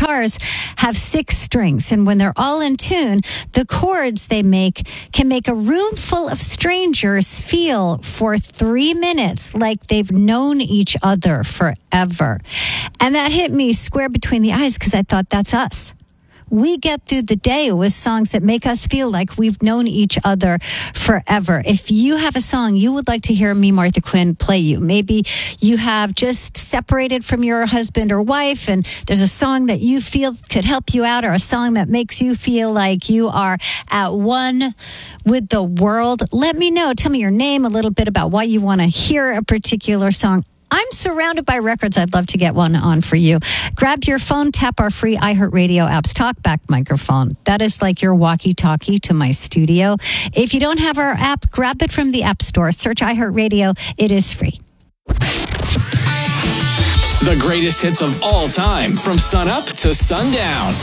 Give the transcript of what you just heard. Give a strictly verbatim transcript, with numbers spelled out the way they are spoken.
guitars have six strings. And when they're all in tune, the chords they make can make a room full of strangers feel for three minutes like they've known each other forever. And that hit me square between the eyes because I thought, that's us. We get through the day with songs that make us feel like we've known each other forever. If you have a song you would like to hear me, Martha Quinn, play you, maybe you have just separated from your husband or wife and there's a song that you feel could help you out, or a song that makes you feel like you are at one with the world, let me know. Tell me your name, a little bit about why you want to hear a particular song. I'm surrounded by records. I'd love to get one on for you. Grab your phone, tap our free iHeartRadio apps Talkback microphone. That is like your walkie-talkie to my studio. If you don't have our app, grab it from the App Store. Search iHeartRadio. It is free. The greatest hits of all time from sunup to sundown.